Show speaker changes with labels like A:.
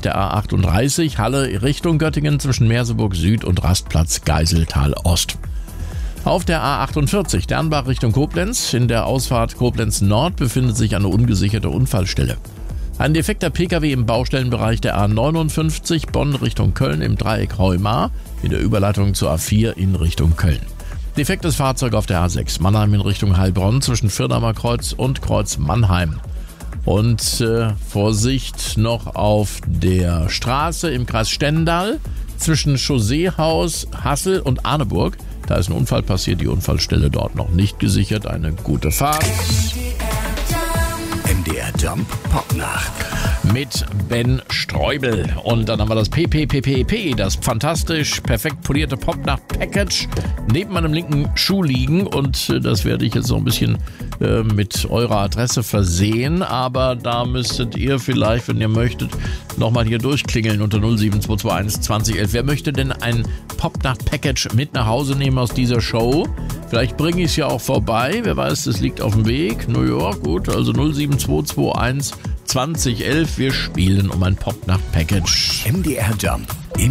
A: der A38 Halle Richtung Göttingen zwischen Merseburg Süd und Rastplatz Geiseltal Ost. Auf der A48 Dernbach Richtung Koblenz, in der Ausfahrt Koblenz Nord befindet sich eine ungesicherte Unfallstelle. Ein defekter Pkw im Baustellenbereich der A59 Bonn Richtung Köln im Dreieck Heumar in der Überleitung zur A4 in Richtung Köln. Defektes Fahrzeug auf der A6 Mannheim in Richtung Heilbronn zwischen Firdamer Kreuz und Kreuz Mannheim. Und Vorsicht noch auf der Straße im Kreis Stendal zwischen Chausseehaus, Hassel und Arneburg. Da ist ein Unfall passiert, die Unfallstelle dort noch nicht gesichert. Eine gute Fahrt.
B: MDR Jump Popnacht
A: mit Ben Streubel. Und dann haben wir das PPPPP, das fantastisch perfekt polierte Popnacht-Package neben meinem linken Schuh liegen. Und das werde ich jetzt noch ein bisschen mit eurer Adresse versehen. Aber da müsstet ihr vielleicht, wenn ihr möchtet, nochmal hier durchklingeln unter 07221 2011. Wer möchte denn ein Popnacht-Package mit nach Hause nehmen aus dieser Show? Vielleicht bringe ich es ja auch vorbei. Wer weiß, es liegt auf dem Weg. New York, gut, also 07221 2011. Wir spielen um ein Popnacht-Package.
B: MDR Jump